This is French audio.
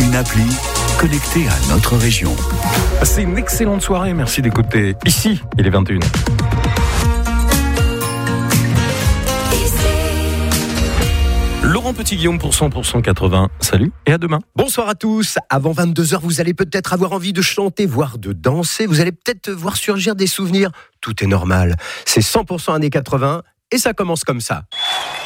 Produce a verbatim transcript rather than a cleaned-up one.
une appli connectée à notre région. C'est une excellente soirée, merci d'écouter. Ici, il est vingt et une heures. Laurent Petit-Guillaume pour cent pour cent quatre-vingts. Salut et à demain. Bonsoir à tous. Avant vingt-deux heures, vous allez peut-être avoir envie de chanter, voire de danser. Vous allez peut-être voir surgir des souvenirs. Tout est normal. C'est cent pour cent années quatre-vingts et ça commence comme ça.